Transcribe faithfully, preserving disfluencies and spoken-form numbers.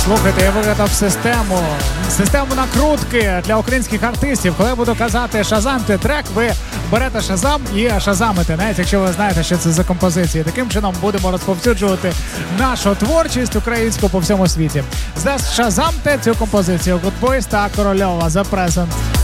Слухайте, я вигадав систему, систему накрутки для українських артистів. Коли я буду казати «шазамте трек», ви берете шазам і шазамите, навіть якщо ви знаєте, що це за композиції. Таким чином будемо розповсюджувати нашу творчість українську по всьому світі. Зашазамте цю композицію Good Boys та Корольова The Present.